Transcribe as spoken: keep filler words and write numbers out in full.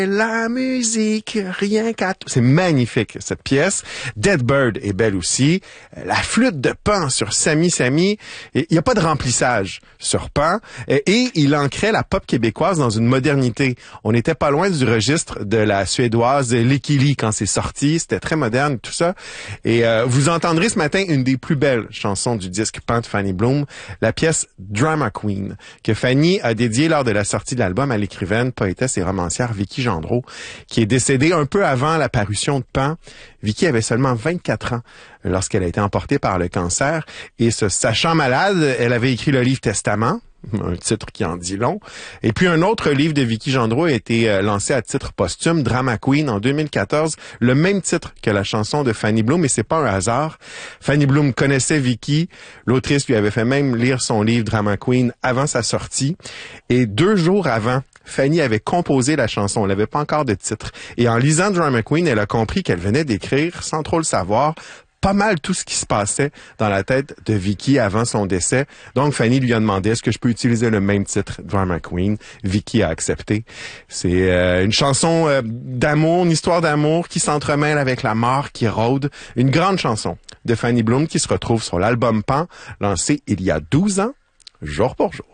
La musique, rien qu'à... C'est magnifique, cette pièce. Dead Bird est belle aussi. La flûte de Pan sur Sami Sami. Il n'y a pas de remplissage sur Pan. Et il ancrait la pop québécoise dans une modernité. On n'était pas loin du registre de la suédoise Lekili quand c'est sorti. C'était très moderne, tout ça. Et euh, vous entendrez ce matin une des plus belles chansons du disque Pan de Fanny Bloom, la pièce Drama Queen, que Fanny a dédiée lors de la sortie de l'album à l'écrivaine, poétesse et romancière Vicki Gendreau, qui est décédée un peu avant la parution de Pan. Vicki avait seulement vingt-quatre ans lorsqu'elle a été emportée par le cancer. Et se sachant malade, elle avait écrit le livre Testament, un titre qui en dit long. Et puis un autre livre de Vicki Gendreau a été euh, lancé à titre posthume, Drama Queen, en deux mille quatorze, le même titre que la chanson de Fanny Bloom, et c'est pas un hasard. Fanny Bloom connaissait Vicki, l'autrice lui avait fait même lire son livre Drama Queen avant sa sortie, et deux jours avant, Fanny avait composé la chanson, elle n'avait pas encore de titre. Et en lisant Drama Queen, elle a compris qu'elle venait d'écrire, sans trop le savoir, pas mal tout ce qui se passait dans la tête de Vicki avant son décès. Donc, Fanny lui a demandé, est-ce que je peux utiliser le même titre, Drama Queen? Vicki a accepté. C'est euh, une chanson euh, d'amour, une histoire d'amour qui s'entremêle avec la mort qui rôde. Une grande chanson de Fanny Bloom qui se retrouve sur l'album Pan, lancé il y a douze ans, jour pour jour.